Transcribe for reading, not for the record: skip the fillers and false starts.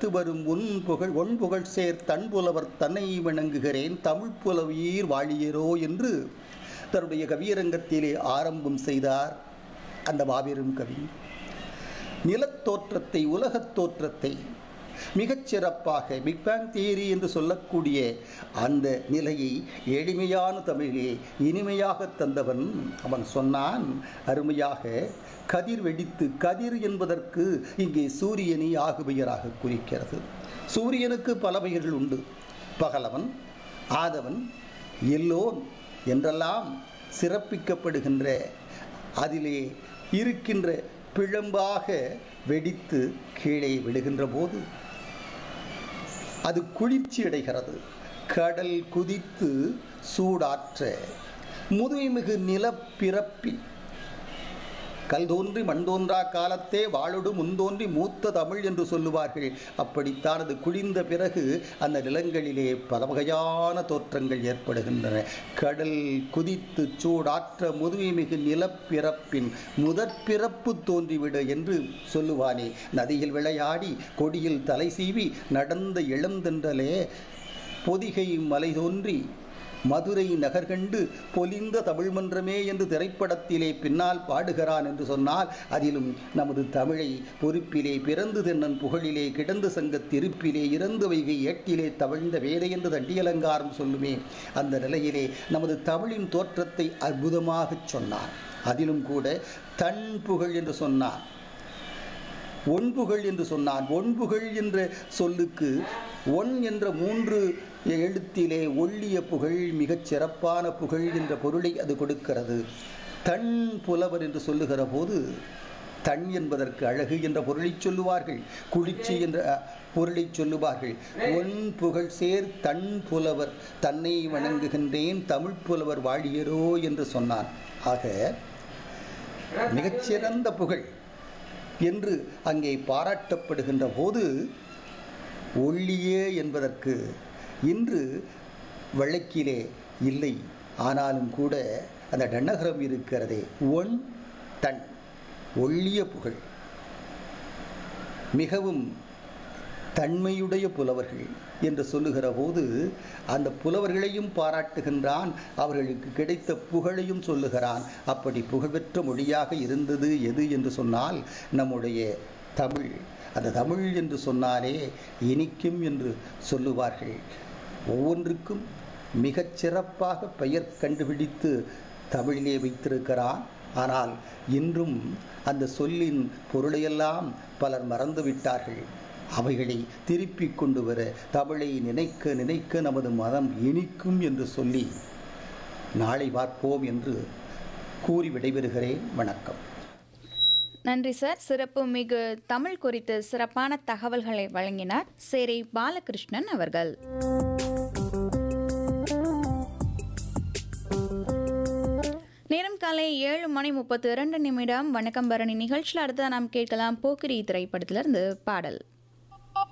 துதித்து வரும் ஒன்புகழ் சேர் தன்புலவர் தன்னை வணங்குகிறேன் தமிழ் புலவீர் வாழியரோ என்று தன்னுடைய கவியரங்கத்திலே ஆரம்பம் செய்தார் அந்த மாபெரும் கவி. நிலத்தோற்றத்தை, உலகத் தோற்றத்தை மிகச் சிறப்பாக பிக் பேங் தியரி என்று சொல்லக்கூடிய அந்த நிலையை எளிமையான தமிழிலே இனிமையாக தந்தவன். அவன் சொன்னான் அருமையாக, கதிர் வெடித்து, கதிர் என்பதற்கு இங்கே சூரியனை ஆகுபெயராக குறிக்கிறது. சூரியனுக்கு பல பெயர்கள் உண்டு. பகலவன், ஆதவன், எல்லோன் என்றெல்லாம் சிறப்பிக்கப்படுகின்ற அதிலே இருக்கின்ற பிழம்பாக வெடித்து கீழே விடுகின்ற போது அது குளிர்ச்சி அடைகிறது. கடல் குதித்து சூடாற்ற முதுமைமிகு நிலப்பிறப்பில் கல் தோன்றி மண் தோன்றா காலத்தே வாழொடு முன்தோன்றி மூத்த தமிழ் என்று சொல்லுவார்கள். அப்படித்தான் அது குளிர்ந்த பிறகு அந்த நிலங்களிலே பல வகையான தோற்றங்கள் ஏற்படுகின்றன. கடல் குதித்து சூடாற்ற முதுமைமிகு நிலப்பிறப்பின் முதற்பிறப்பு தோன்றிவிடு என்று சொல்லுவானே. நதியில் விளையாடி கொடியில் தலை சீவி நடந்த இளந்தென்றலே பொதிகை மலை தோன்றி மதுரை நகர்கண்டு பொலிந்த தமிழ் மன்றமே என்று திரைப்படத்திலே பின்னால் பாடுகிறான் என்று சொன்னால், அதிலும் நமது தமிழை பொறுப்பிலே பிறந்து தென்னன் புகழிலே கிடந்து சங்கத் திருப்பிலே இறந்து வைகை ஏட்டிலே தவழ்ந்த வேலை என்று தண்டியலங்காரம் சொல்லுமே. அந்த நிலையிலே நமது தமிழின் தோற்றத்தை அற்புதமாக சொன்னார். அதிலும் கூட தன் புகழ் என்று சொன்னார், ஒன்புகழ் என்று சொன்னான். ஒன்புகழ் என்ற சொல்லுக்கு ஒன் என்ற 3 எழுத்திலே ஒள்ளிய புகழ், மிகச் சிறப்பான புகழ் என்ற பொருளை அது கொடுக்கிறது. தன் புலவர் என்று சொல்லுகிற போது தன் என்பதற்கு அழகு என்ற பொருளை சொல்லுவார்கள், குளிர்ச்சி என்ற பொருளை சொல்லுவார்கள். ஒன் புகழ் சேர் தன் புலவர் தன்னை வணங்குகின்றேன் தமிழ் புலவர் வாழியரோ என்று சொன்னான். ஆக மிகச்சிறந்த புகழ் என்று அங்கே பாராட்டப்படுகின்ற போது ஒள்ளியே என்பதற்கு இன்று வழக்கிலே இல்லை. ஆனாலும் கூட அந்த டன்னகரம் இருக்கிறதே, ஒன் தன் ஒள்ளிய புகழ், மிகவும் தன்மையுடைய புலவர்கள் என்று சொல்லுகிற போது அந்த புலவர்களையும் பாராட்டுகின்றான், அவர்களுக்கு கிடைத்த புகழையும் சொல்லுகிறான். அப்படி புகழ்பெற்ற மொழியாக இருந்தது எது என்று சொன்னால் நம்முடைய தமிழ். அந்த தமிழ் என்று சொன்னாலே இனிக்கும் என்று சொல்லுவார்கள். ஒவ்வொன்றுக்கும் மிகச் சிறப்பாக பெயர் கண்டுபிடித்து தமிழிலே வைத்திருக்கிறான். ஆனால் இன்றும் அந்த சொல்லின் பொருளையெல்லாம் பலர் மறந்துவிட்டார்கள். அவைகளை திருப்பி கொண்டு வர தமிழை நினைக்க நினைக்க நமது மனம் இனிக்கும் என்று சொல்லி நாளை பார்ப்போம் என்று கூறி விடைபெறுகிறேன். வணக்கம். நன்றி சார். சிறப்பு மிகு தமிழ் குறித்து சிறப்பான தகவல்களை வழங்கினார் சேரை பாலகிருஷ்ணன் அவர்கள். நேரம் காலை 7:32. வணக்கம் பரணி நிகழ்ச்சியில் அடுத்த நாம் கேட்கலாம் போக்கிரி திரைப்படத்திலிருந்து பாடல்.